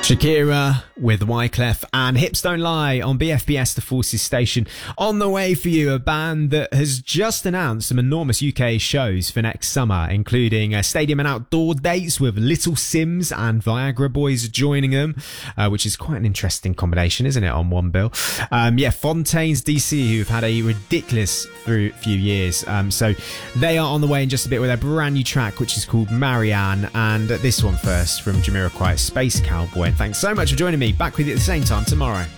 Shakira with Wyclef and Hips Don't Lie on BFBS, the Forces station. On the way for you, a band that has just announced some enormous UK shows for next summer, including stadium and outdoor dates with Little Sims and Viagra Boys joining them, which is quite an interesting combination, isn't it, on one bill? Fontaines DC, who've had a ridiculous few years. So they are on the way in just a bit with a brand new track, which is called Marianne. And this one first from Jamiroquai, Space Cowboy. Thanks so much for joining me. Back with you at the same time tomorrow.